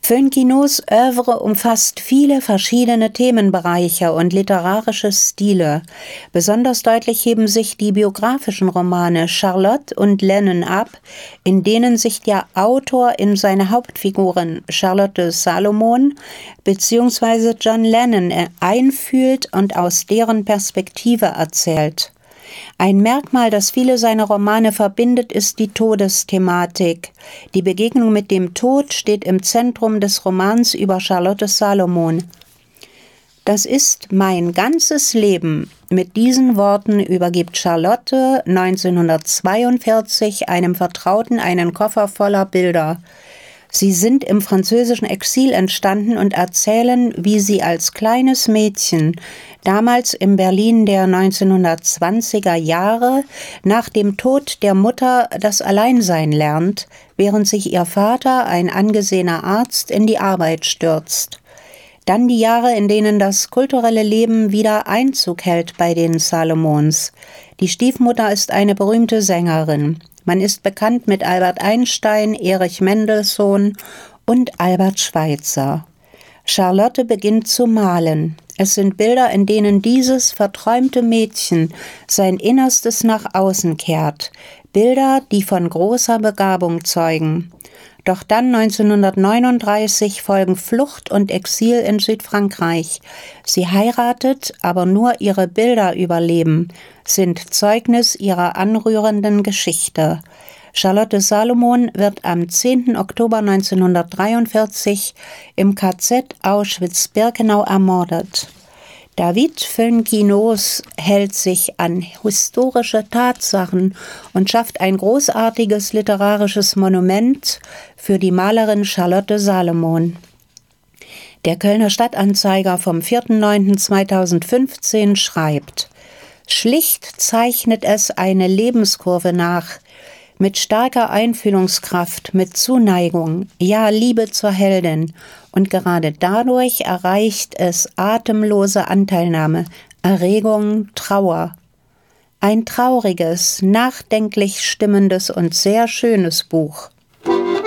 Fönkinos Œuvre umfasst viele verschiedene Themenbereiche und literarische Stile. Besonders deutlich heben sich die biografischen Romane Charlotte und Lennon ab, in denen sich der Autor in seine Hauptfiguren Charlotte Salomon bzw. John Lennon einfühlt und aus deren Perspektive erzählt. Ein Merkmal, das viele seiner Romane verbindet, ist die Todesthematik. Die Begegnung mit dem Tod steht im Zentrum des Romans über Charlotte Salomon. Das ist mein ganzes Leben. Mit diesen Worten übergibt Charlotte 1942 einem Vertrauten einen Koffer voller Bilder. Sie sind im französischen Exil entstanden und erzählen, wie sie als kleines Mädchen, damals im Berlin der 1920er Jahre, nach dem Tod der Mutter das Alleinsein lernt, während sich ihr Vater, ein angesehener Arzt, in die Arbeit stürzt. Dann die Jahre, in denen das kulturelle Leben wieder Einzug hält bei den Salomons. Die Stiefmutter ist eine berühmte Sängerin. Man ist bekannt mit Albert Einstein, Erich Mendelssohn und Albert Schweitzer. Charlotte beginnt zu malen. Es sind Bilder, in denen dieses verträumte Mädchen sein Innerstes nach außen kehrt. Bilder, die von großer Begabung zeugen. Doch dann 1939 folgen Flucht und Exil in Südfrankreich. Sie heiratet, aber nur ihre Bilder überleben, sind Zeugnis ihrer anrührenden Geschichte. Charlotte Salomon wird am 10. Oktober 1943 im KZ Auschwitz-Birkenau ermordet. David Fönkinos hält sich an historische Tatsachen und schafft ein großartiges literarisches Monument für die Malerin Charlotte Salomon. Der Kölner Stadtanzeiger vom 4.9.2015 schreibt: Schlicht zeichnet es eine Lebenskurve nach, mit starker Einfühlungskraft, mit Zuneigung, ja Liebe zur Heldin, und gerade dadurch erreicht es atemlose Anteilnahme, Erregung, Trauer. Ein trauriges, nachdenklich stimmendes und sehr schönes Buch.